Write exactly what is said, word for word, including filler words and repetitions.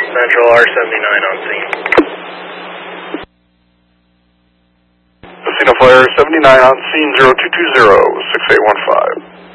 Central R seventy-nine on scene. Casino Flyer seventy-nine on scene, zero two two zero, six eight one five.